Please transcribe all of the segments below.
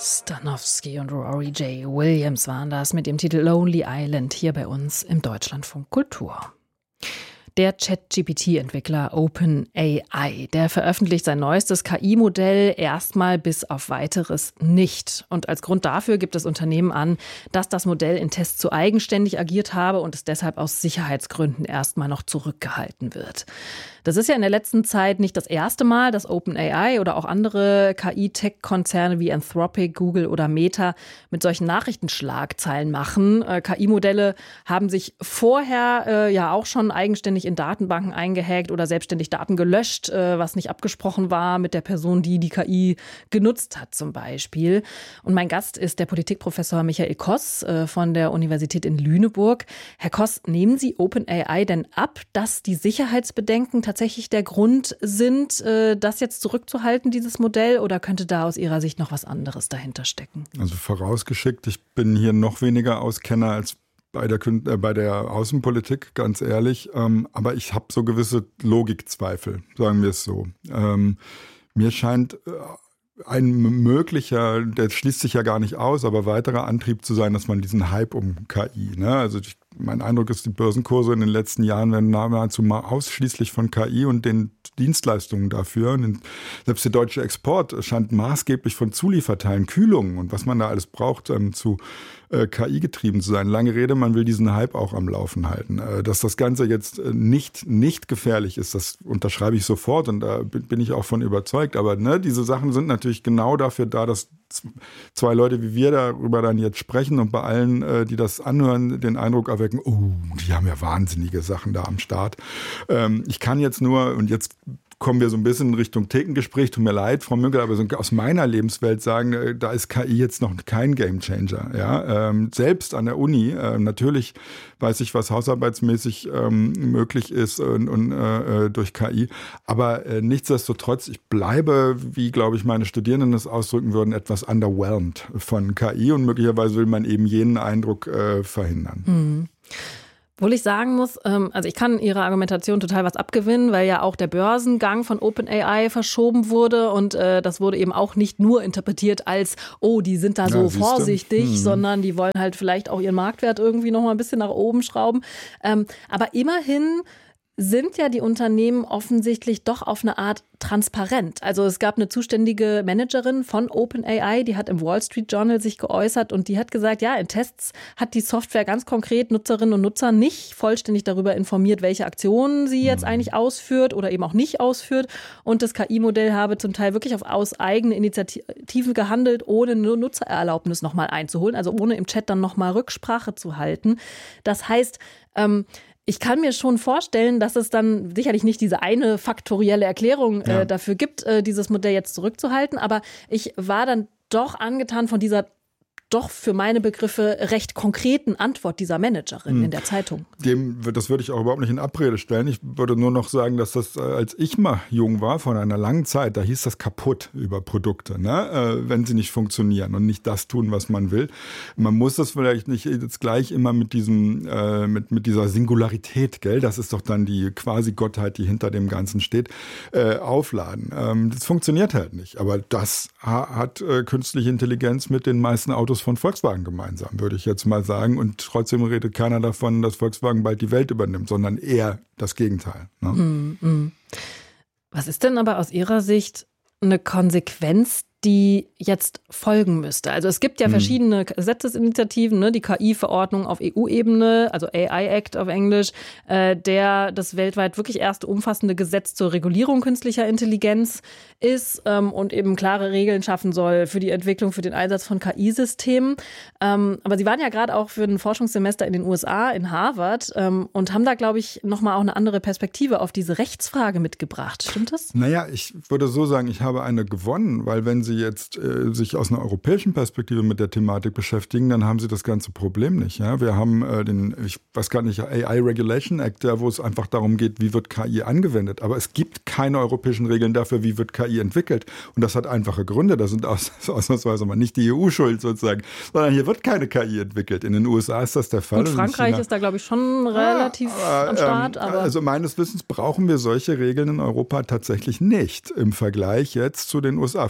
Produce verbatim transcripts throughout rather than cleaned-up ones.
Stanowski und Rory J. Williams waren das mit dem Titel Lonely Island hier bei uns im Deutschlandfunk Kultur. Der ChatGPT-Entwickler OpenAI, der veröffentlicht sein neuestes K I-Modell erstmal bis auf Weiteres nicht. Und als Grund dafür gibt das Unternehmen an, dass das Modell in Tests zu eigenständig agiert habe und es deshalb aus Sicherheitsgründen erstmal noch zurückgehalten wird. Das ist ja in der letzten Zeit nicht das erste Mal, dass OpenAI oder auch andere K I-Tech-Konzerne wie Anthropic, Google oder Meta mit solchen Nachrichtenschlagzeilen machen. Äh, K I-Modelle haben sich vorher äh, ja auch schon eigenständig in Datenbanken eingehackt oder selbstständig Daten gelöscht, äh, was nicht abgesprochen war mit der Person, die die K I genutzt hat zum Beispiel. Und mein Gast ist der Politikprofessor Michael Koss äh, von der Universität in Lüneburg. Herr Koss, nehmen Sie OpenAI denn ab, dass die Sicherheitsbedenken tatsächlich der Grund sind, äh, das jetzt zurückzuhalten, dieses Modell, oder könnte da aus Ihrer Sicht noch was anderes dahinter stecken? Also vorausgeschickt, ich bin hier noch weniger Auskenner als bei der, äh, bei der Außenpolitik, ganz ehrlich. Ähm, aber ich habe so gewisse Logikzweifel, sagen wir es so. Ähm, mir scheint äh, ein möglicher, der schließt sich ja gar nicht aus, aber weiterer Antrieb zu sein, dass man diesen Hype um K I, ne? Also ich, mein Eindruck ist, die Börsenkurse in den letzten Jahren werden nahezu mal ausschließlich von K I und den Dienstleistungen dafür. Und selbst der deutsche Export scheint maßgeblich von Zulieferteilen, Kühlungen und was man da alles braucht, ähm, zu äh, K I getrieben zu sein. Lange Rede, man will diesen Hype auch am Laufen halten. Äh, dass das Ganze jetzt äh, nicht, nicht gefährlich ist, das unterschreibe ich sofort und da bin ich auch von überzeugt. Aber ne, diese Sachen sind natürlich genau dafür da, dass zwei Leute wie wir darüber dann jetzt sprechen und bei allen, äh, die das anhören, den Eindruck erwecken, oh, die haben ja wahnsinnige Sachen da am Start. Ähm, ich kann jetzt nur, und jetzt kommen wir so ein bisschen in Richtung Thekengespräch, tut mir leid, Frau Mügel, aber so aus meiner Lebenswelt sagen, äh, da ist K I jetzt noch kein Gamechanger. Ja? Ähm, selbst an der Uni, äh, natürlich weiß ich, was hausarbeitsmäßig ähm, möglich ist und, und äh, durch K I, aber äh, nichtsdestotrotz, ich bleibe, wie glaube ich meine Studierenden das ausdrücken würden, etwas underwhelmed von K I und möglicherweise will man eben jenen Eindruck äh, verhindern. Mhm. Obwohl ich sagen muss, also ich kann Ihrer Argumentation total was abgewinnen, weil ja auch der Börsengang von OpenAI verschoben wurde und äh, das wurde eben auch nicht nur interpretiert als, oh, die sind da so ja, vorsichtig, hm. sondern die wollen halt vielleicht auch ihren Marktwert irgendwie noch mal ein bisschen nach oben schrauben. Ähm, aber immerhin sind ja die Unternehmen offensichtlich doch auf eine Art transparent. Also es gab eine zuständige Managerin von OpenAI, die hat im Wall Street Journal sich geäußert und die hat gesagt, ja, in Tests hat die Software ganz konkret Nutzerinnen und Nutzer nicht vollständig darüber informiert, welche Aktionen sie jetzt eigentlich ausführt oder eben auch nicht ausführt. Und das K I-Modell habe zum Teil wirklich auf aus eigene Initiative gehandelt, ohne eine Nutzererlaubnis nochmal einzuholen, also ohne im Chat dann nochmal Rücksprache zu halten. Das heißt, ähm, ich kann mir schon vorstellen, dass es dann sicherlich nicht diese eine faktorielle Erklärung äh, ja. dafür gibt, äh, dieses Modell jetzt zurückzuhalten. Aber ich war dann doch angetan von dieser doch für meine Begriffe recht konkreten Antwort dieser Managerin hm. in der Zeitung. Dem, das würde ich auch überhaupt nicht in Abrede stellen. Ich würde nur noch sagen, dass das, als ich mal jung war, von einer langen Zeit, da hieß das kaputt über Produkte, ne? äh, wenn sie nicht funktionieren und nicht das tun, was man will. Man muss das vielleicht nicht jetzt gleich immer mit diesem, äh, mit, mit dieser Singularität, gell? Das ist doch dann die quasi Gottheit, die hinter dem Ganzen steht, äh, aufladen. Ähm, das funktioniert halt nicht. Aber das ha- hat äh, künstliche Intelligenz mit den meisten Autos von Volkswagen gemeinsam, würde ich jetzt mal sagen. Und trotzdem redet keiner davon, dass Volkswagen bald die Welt übernimmt, sondern eher das Gegenteil. Ne? Mm, mm. Was ist denn aber aus Ihrer Sicht eine Konsequenz, die jetzt folgen müsste? Also es gibt ja verschiedene Gesetzesinitiativen, ne? Die K I-Verordnung auf E U-Ebene, also A I-Act auf Englisch, äh, der das weltweit wirklich erste umfassende Gesetz zur Regulierung künstlicher Intelligenz ist ähm, und eben klare Regeln schaffen soll für die Entwicklung, für den Einsatz von K I-Systemen. Ähm, aber Sie waren ja gerade auch für ein Forschungssemester in den U S A, in Harvard, ähm, und haben da, glaube ich, nochmal auch eine andere Perspektive auf diese Rechtsfrage mitgebracht. Stimmt das? Naja, ich würde so sagen, ich habe eine gewonnen, weil wenn Sie jetzt äh, sich aus einer europäischen Perspektive mit der Thematik beschäftigen, dann haben Sie das ganze Problem nicht. Ja? Wir haben äh, den, ich weiß gar nicht, A I Regulation Act, ja, wo es einfach darum geht, wie wird K I angewendet. Aber es gibt keine europäischen Regeln dafür, wie wird K I entwickelt. Und das hat einfache Gründe. Das sind aus, ausnahmsweise mal nicht die E U schuld sozusagen, sondern hier wird keine K I entwickelt. In den U S A ist das der Fall. Und Frankreich ist da, glaube ich, schon relativ ja, aber, am Start. Ähm, aber also meines Wissens brauchen wir solche Regeln in Europa tatsächlich nicht im Vergleich jetzt zu den U S A. Vielleicht täusche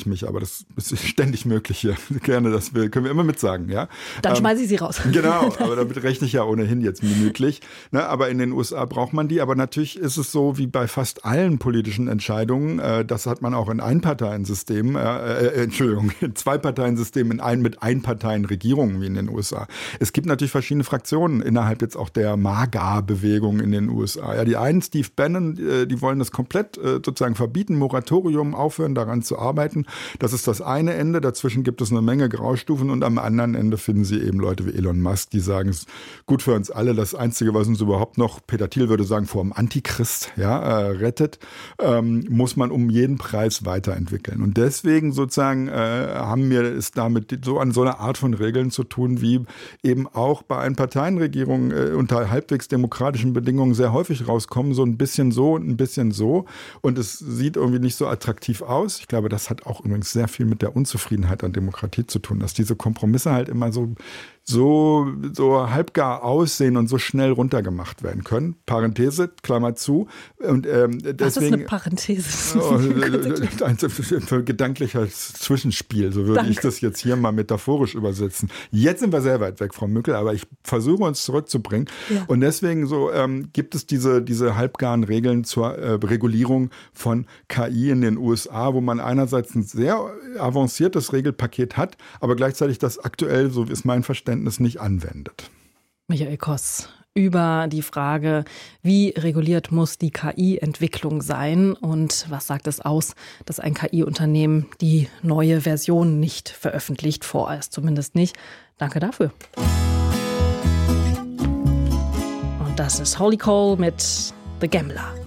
ich mich, aber das ist ständig möglich hier. Gerne, das wir, können wir immer mitsagen, ja. Dann ähm, schmeiße ich sie raus. Genau, aber damit rechne ich ja ohnehin jetzt minütlich. Ne, aber in den U S A braucht man die. Aber natürlich ist es so wie bei fast allen politischen Entscheidungen, äh, das hat man auch in Einparteiensystemen, äh, äh, Entschuldigung, in Zwei-Parteien-Systemen, in ein, mit Einparteien-Regierungen wie in den U S A. Es gibt natürlich verschiedene Fraktionen innerhalb jetzt auch der MAGA-Bewegung in den U S A. Ja, die einen, Steve Bannon, äh, die wollen das komplett äh, sozusagen verbieten, Moratorium, aufhören daran zu arbeiten. Das ist das eine Ende. Dazwischen gibt es eine Menge Graustufen und am anderen Ende finden sie eben Leute wie Elon Musk, die sagen, es ist gut für uns alle. Das Einzige, was uns überhaupt noch, Peter Thiel würde sagen, vor dem Antichrist ja, äh, rettet, ähm, muss man um jeden Preis weiterentwickeln. Und deswegen sozusagen äh, haben wir es damit so an so einer Art von Regeln zu tun, wie eben auch bei Einparteienregierungen äh, unter halbwegs demokratischen Bedingungen sehr häufig rauskommen, so ein bisschen so und ein bisschen so. Und es sieht irgendwie nicht so attraktiv aus. Ich glaube, das hat auch übrigens sehr viel mit der Unzufriedenheit an Demokratie zu tun, dass diese Kompromisse halt immer so so, so halbgar aussehen und so schnell runtergemacht werden können. Parenthese, Klammer zu. Und, ähm, deswegen, Was ist eine Parenthese? Oh, ein gedanklicher Zwischenspiel, so würde Danke. ich das jetzt hier mal metaphorisch übersetzen. Jetzt sind wir sehr weit weg, Frau Mückel, aber ich versuche uns zurückzubringen. Ja. Und deswegen so ähm, gibt es diese, diese halbgaren Regeln zur äh, Regulierung von K I in den U S A, wo man einerseits ein sehr avanciertes Regelpaket hat, aber gleichzeitig das aktuell, so ist mein Verständnis, nicht anwendet. Michael Koss über die Frage, wie reguliert muss die K I-Entwicklung sein und was sagt es aus, dass ein K I-Unternehmen die neue Version nicht veröffentlicht, vorerst zumindest nicht. Danke dafür. Und das ist Holy Cole mit The Gambler.